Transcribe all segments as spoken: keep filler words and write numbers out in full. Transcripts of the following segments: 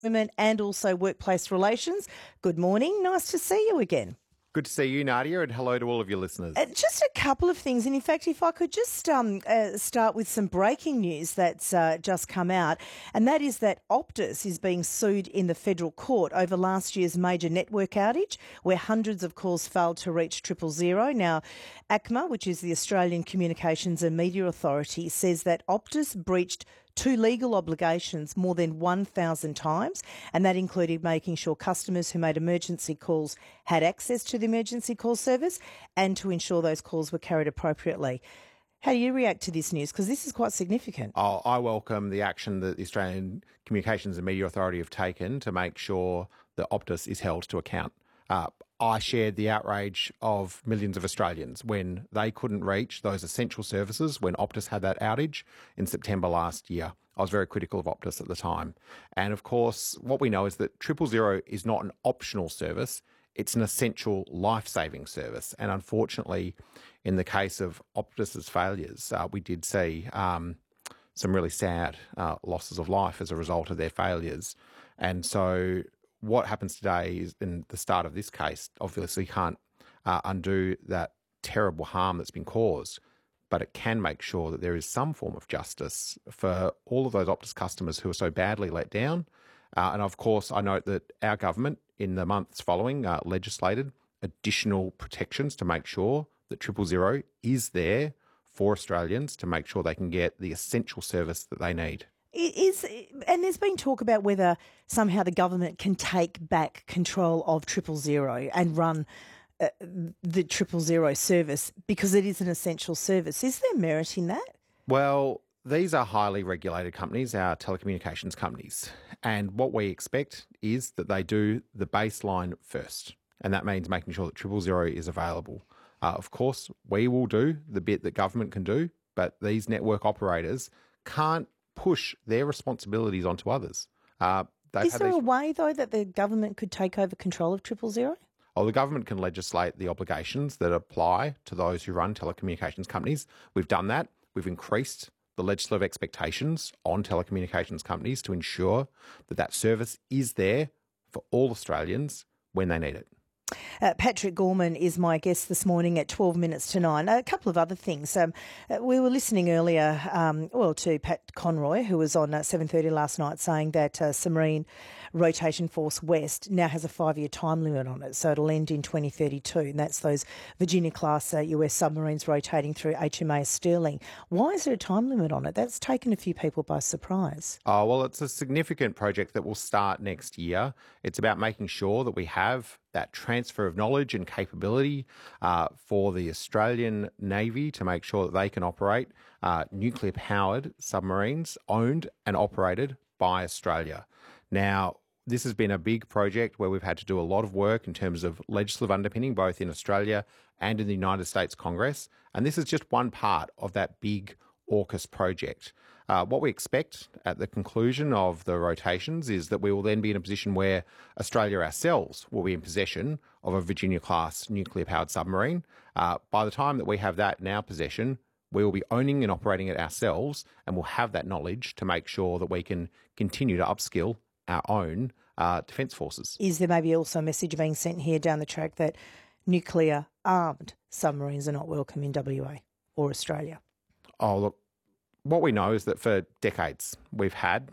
Women and also workplace relations. Good morning. Nice to see you again. Good to see you, Nadia, and hello to all of your listeners. Uh, just a couple of things. And in fact, if I could just um, uh, start with some breaking news that's uh, just come out, and that is that Optus is being sued in the federal court over last year's major network outage where hundreds of calls failed to reach triple zero. Now, ACMA, which is the Australian Communications and Media Authority, says that Optus breached two legal obligations more than one thousand times, and that included making sure customers who made emergency calls had access to the emergency call service and to ensure those calls were carried appropriately. How do you react to this news? Because this is quite significant. Oh, I welcome the action that the Australian Communications and Media Authority have taken to make sure that Optus is held to account. Uh, I shared the outrage of millions of Australians when they couldn't reach those essential services when Optus had that outage in September last year. I was very critical of Optus at the time. And of course, what we know is that Triple Zero is not an optional service. It's an essential life-saving service. And unfortunately, in the case of Optus's failures, uh, we did see um, some really sad uh, losses of life as a result of their failures. And so what happens today is, in the start of this case, obviously can't uh, undo that terrible harm that's been caused, but it can make sure that there is some form of justice for all of those Optus customers who are so badly let down. Uh, and of course, I note that our government, in the months following, uh, legislated additional protections to make sure that Triple Zero is there for Australians to make sure they can get the essential service that they need. Is and there's been talk about whether somehow the government can take back control of Triple Zero and run uh, the Triple Zero service because it is an essential service. Is there merit in that? Well, these are highly regulated companies, our telecommunications companies, and what we expect is that they do the baseline first, and that means making sure that Triple Zero is available. Uh, of course, we will do the bit that government can do, but these network operators can't push their responsibilities onto others. Uh, Is there these... a way, though, that the government could take over control of Triple Zero? Oh, the government can legislate the obligations that apply to those who run telecommunications companies. We've done that. We've increased the legislative expectations on telecommunications companies to ensure that that service is there for all Australians when they need it. Uh, Patrick Gorman is my guest this morning at twelve minutes to nine. A couple of other things. Um, uh, we were listening earlier, um, well, to Pat Conroy, who was on uh, seven thirty last night, saying that uh, Submarine Rotation Force West now has a five-year time limit on it, so it'll end in twenty thirty-two, and that's those Virginia-class uh, U S submarines rotating through H M A S Sterling. Why is there a time limit on it? That's taken a few people by surprise. Oh, well, it's a significant project that will start next year. It's about making sure that we have that transfer of knowledge and capability uh, for the Australian Navy to make sure that they can operate uh, nuclear-powered submarines owned and operated by Australia. Now, this has been a big project where we've had to do a lot of work in terms of legislative underpinning, both in Australia and in the United States Congress, and this is just one part of that big AUKUS project. Uh, what we expect at the conclusion of the rotations is that we will then be in a position where Australia ourselves will be in possession of a Virginia-class nuclear-powered submarine. Uh, by the time that we have that in our possession, we will be owning and operating it ourselves, and we'll have that knowledge to make sure that we can continue to upskill our own uh, defence forces. Is there maybe also a message being sent here down the track that nuclear-armed submarines are not welcome in W A or Australia? Oh, look, what we know is that for decades we've had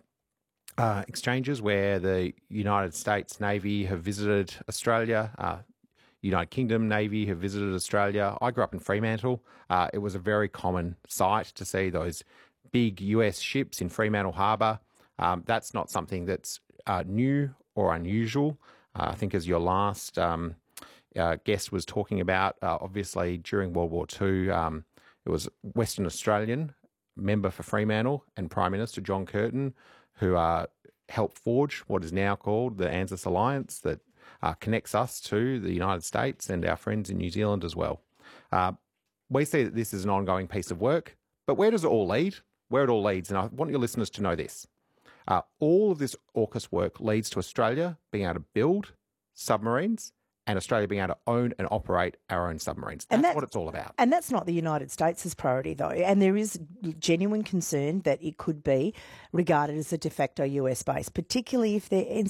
uh, exchanges where the United States Navy have visited Australia, uh, United Kingdom Navy have visited Australia. I grew up in Fremantle. Uh, it was a very common sight to see those big U S ships in Fremantle Harbour. Um, that's not something that's uh, new or unusual. Uh, I think as your last um, uh, guest was talking about, uh, obviously during World War Two, um, it was Western Australian member for Fremantle and Prime Minister John Curtin who uh, helped forge what is now called the ANZUS Alliance that uh, connects us to the United States and our friends in New Zealand as well. Uh, we see that this is an ongoing piece of work, but where does it all lead? Where it all leads, and I want your listeners to know this. Uh, all of this AUKUS work leads to Australia being able to build submarines and Australia being able to own and operate our own submarines. That's And that- what it's all about. And that's not the United States' priority, though. And there is genuine concern that it could be regarded as a de facto U S base, particularly if they're